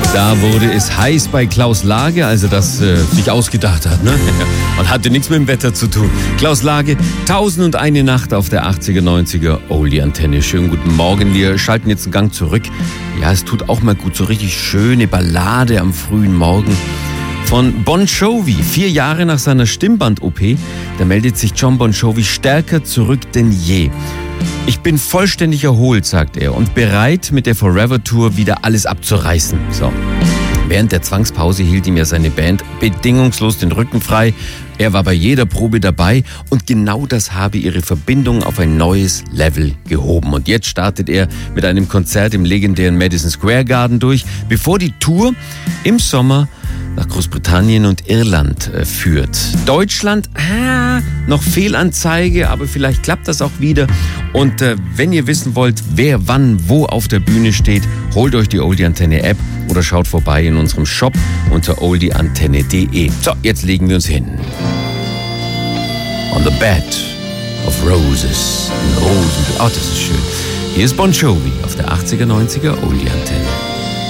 Da wurde es heiß bei Klaus Lage, als er das sich ausgedacht hat. Ne? Und hatte nichts mit dem Wetter zu tun. Klaus Lage, 1001 Nacht auf der 80er, 90er Oldie-Antenne. Schönen guten Morgen, wir schalten jetzt einen Gang zurück. Ja, es tut auch mal gut, so richtig schöne Ballade am frühen Morgen. Von Bon Jovi, 4 Jahre nach seiner Stimmband-OP, da meldet sich John Bon Jovi stärker zurück denn je. Ich bin vollständig erholt, sagt er, und bereit, mit der Forever Tour wieder alles abzureißen. So. Während der Zwangspause hielt ihm ja seine Band bedingungslos den Rücken frei. Er war bei jeder Probe dabei und genau das habe ihre Verbindung auf ein neues Level gehoben. Und jetzt startet er mit einem Konzert im legendären Madison Square Garden durch, bevor die Tour im Sommer nach Großbritannien und Irland führt. Deutschland, noch Fehlanzeige, aber vielleicht klappt das auch wieder. Und wenn ihr wissen wollt, wer wann wo auf der Bühne steht, holt euch die Oldie-Antenne-App oder schaut vorbei in unserem Shop unter oldieantenne.de. So, jetzt legen wir uns hin. On the Bed of Roses. Rosen. Oh, das ist schön. Hier ist Bon Jovi auf der 80er, 90er Oldie-Antenne.